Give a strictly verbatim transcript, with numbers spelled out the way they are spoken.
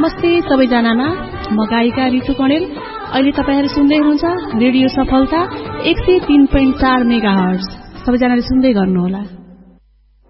नमस्ते सबैजनामा, म गायिका रितु कणेल। अहिले तपाईहरु सुन्दै हुनुहुन्छ रेडियो सफलता एक सय तीन पोइन्ट चार मेगा हर्ज। सबैजनाले सुन्दै गर्नुहोला।